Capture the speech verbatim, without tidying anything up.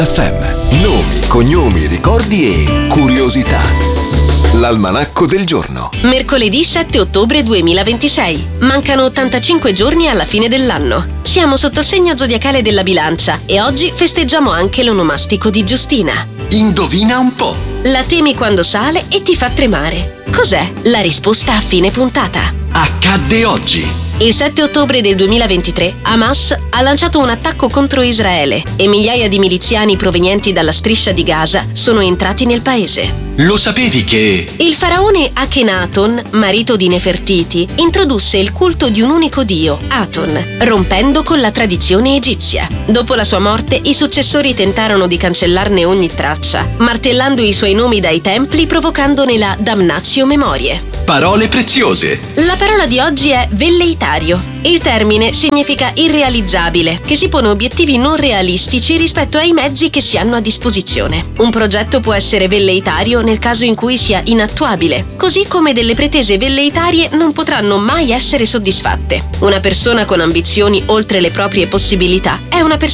F M. Nomi, cognomi, ricordi e curiosità. L'almanacco del giorno. Mercoledì sette ottobre duemilaventisei. Mancano ottantacinque giorni alla fine dell'anno. Siamo sotto il segno zodiacale della Bilancia e oggi festeggiamo anche l'onomastico di Giustina. Indovina un po'. La temi quando sale e ti fa tremare. Cos'è? La risposta a fine puntata. Accadde oggi. Il sette ottobre del duemilaventitré Hamas ha lanciato un attacco contro Israele e migliaia di miliziani provenienti dalla striscia di Gaza sono entrati nel paese. Lo sapevi che... Il faraone Akhenaton, marito di Nefertiti, introdusse il culto di un unico dio, Aton, rompendo con la tradizione egizia. Dopo la sua morte, i successori tentarono di cancellarne ogni traccia, martellando i suoi nomi dai templi, provocandone la damnatio memoriae. Parole preziose. La parola di oggi è velleitario. Il termine significa irrealizzabile, che si pone obiettivi non realistici rispetto ai mezzi che si hanno a disposizione. Un progetto può essere velleitario nel caso in cui sia inattuabile, così come delle pretese velleitarie non potranno mai essere soddisfatte. Una persona con ambizioni oltre le proprie possibilità è una persona